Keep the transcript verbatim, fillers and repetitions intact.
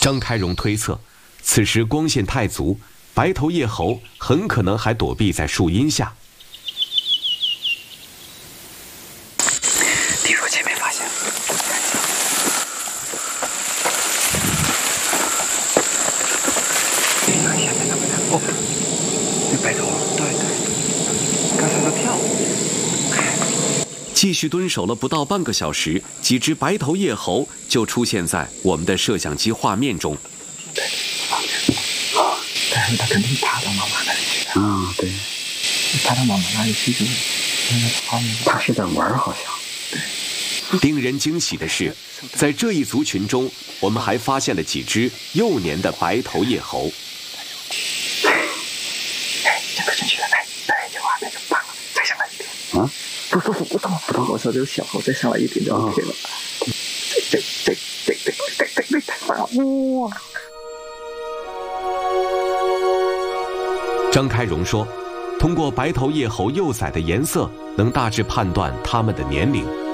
张开荣推测，此时光线太足，白头叶猴很可能还躲避在树荫下。 听说前面发现了，看下面怎么样？哦，这白头，对对，刚才都跳了。 继续蹲守了不到半个小时，几只白头叶猴就出现在我们的摄像机画面中。 对，但是它肯定爬到妈妈那里去了。啊，对，爬到妈妈那里去就，它是在玩好像。对。 令人惊喜的是，在这一族群中，我们还发现了几只幼年的白头叶猴。 哎，这个正确的，哎，哎，这画面就棒了，再上来一点。啊？不不不不动不动，我说这个小猴再上来一点就 OK 了。对对对对对对对，太棒了！哇！ 张开荣说，通过白头叶猴幼崽的颜色，能大致判断它们的年龄。